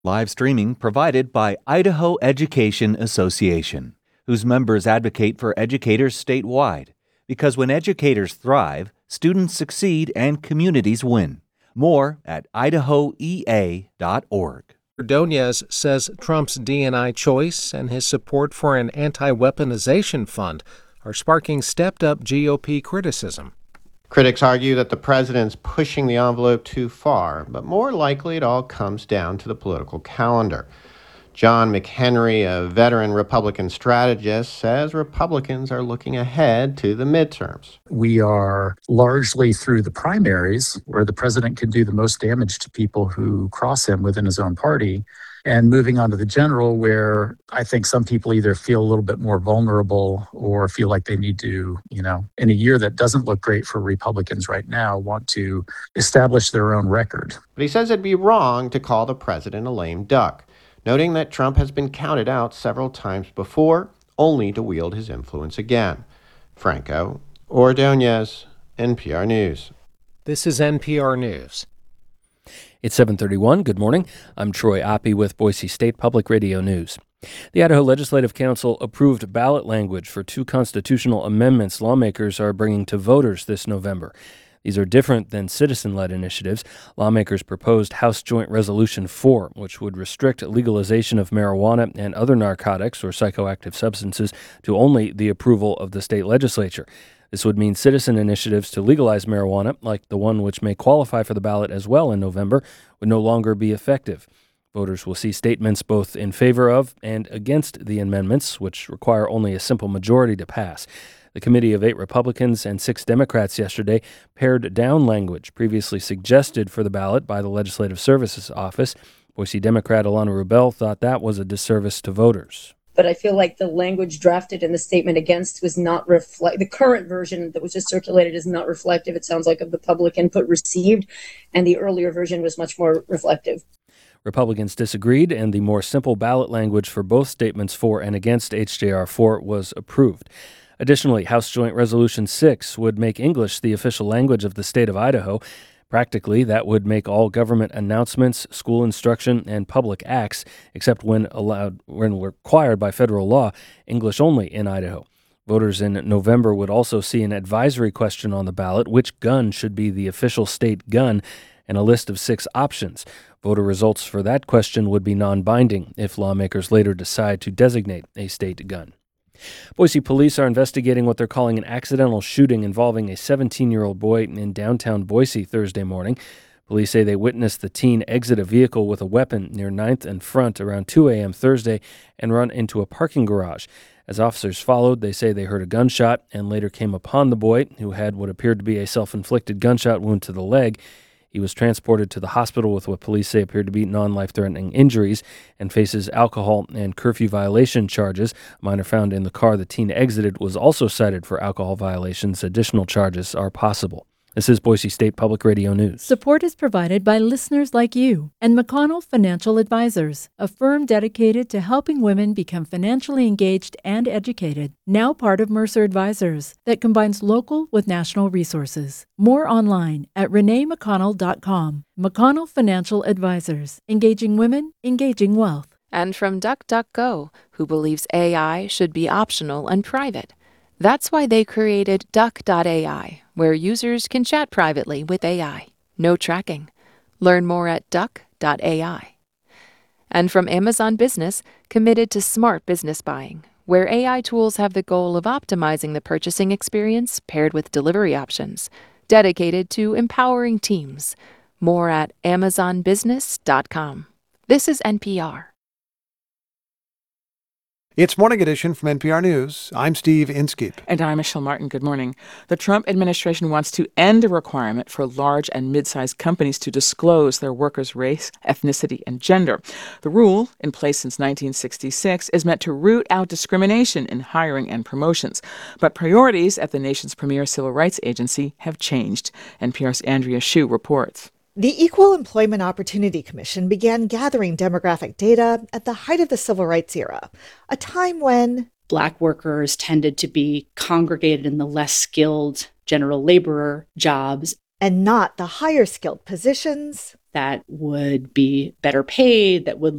Live streaming provided by Idaho Education Association, whose members advocate for educators statewide. Because when educators thrive, students succeed and communities win. More at idahoea.org. Ordonez says Trump's D&I choice and his support for an anti-weaponization fund are sparking stepped-up GOP criticism. Critics argue that the president's pushing the envelope too far, but more likely it all comes down to the political calendar. John McHenry, a veteran Republican strategist, says Republicans are looking ahead to the midterms. We are largely through the primaries, where the president can do the most damage to people who cross him within his own party, and moving on to the general, where I think some people either feel a little bit more vulnerable or feel like they need to, in a year that doesn't look great for Republicans right now, want to establish their own record. But he says it'd be wrong to call the president a lame duck, noting that Trump has been counted out several times before, only to wield his influence again. Franco Ordonez, NPR News. This is NPR News. It's 7:31. Good morning. I'm Troy Oppie with Boise State Public Radio News. The Idaho Legislative Council approved ballot language for two constitutional amendments lawmakers are bringing to voters this November. These are different than citizen-led initiatives. Lawmakers proposed House Joint Resolution 4, which would restrict legalization of marijuana and other narcotics or psychoactive substances to only the approval of the state legislature. This would mean citizen initiatives to legalize marijuana, like the one which may qualify for the ballot as well in November, would no longer be effective. Voters will see statements both in favor of and against the amendments, which require only a simple majority to pass. The committee of 8 Republicans and 6 Democrats yesterday pared down language previously suggested for the ballot by the Legislative Services Office. Boise Democrat Alana Rubel thought that was a disservice to voters. But I feel like the language drafted in the statement against was not the current version that was just circulated is not reflective, it sounds like, of the public input received, and the earlier version was much more reflective. Republicans disagreed, and the more simple ballot language for both statements for and against HJR 4 was approved. Additionally, House Joint Resolution 6 would make English the official language of the state of Idaho. Practically, that would make all government announcements, school instruction, and public acts, except when required by federal law, English only in Idaho. Voters in November would also see an advisory question on the ballot: which gun should be the official state gun, and a list of 6 options. Voter results for that question would be non-binding if lawmakers later decide to designate a state gun. Boise police are investigating what they're calling an accidental shooting involving a 17-year-old boy in downtown Boise Thursday morning. Police say they witnessed the teen exit a vehicle with a weapon near 9th and Front around 2 a.m. Thursday and run into a parking garage. As officers followed, they say they heard a gunshot and later came upon the boy, who had what appeared to be a self-inflicted gunshot wound to the leg. He was transported to the hospital with what police say appeared to be non-life-threatening injuries and faces alcohol and curfew violation charges. A minor found in the car the teen exited was also cited for alcohol violations. Additional charges are possible. This is Boise State Public Radio News. Support is provided by listeners like you and McConnell Financial Advisors, a firm dedicated to helping women become financially engaged and educated. Now part of Mercer Advisors, that combines local with national resources. More online at reneemcconnell.com. McConnell Financial Advisors, engaging women, engaging wealth. And from DuckDuckGo, who believes AI should be optional and private. That's why they created Duck.ai, where users can chat privately with AI. No tracking. Learn more at Duck.ai. And from Amazon Business, committed to smart business buying, where AI tools have the goal of optimizing the purchasing experience paired with delivery options, dedicated to empowering teams. More at AmazonBusiness.com. This is NPR. It's Morning Edition from NPR News. I'm Steve Inskeep. And I'm Michelle Martin. Good morning. The Trump administration wants to end a requirement for large and mid-sized companies to disclose their workers' race, ethnicity, and gender. The rule, in place since 1966, is meant to root out discrimination in hiring and promotions. But priorities at the nation's premier civil rights agency have changed. NPR's Andrea Hsu reports. The Equal Employment Opportunity Commission began gathering demographic data at the height of the civil rights era, a time when Black workers tended to be congregated in the less skilled general laborer jobs and not the higher skilled positions that would be better paid, that would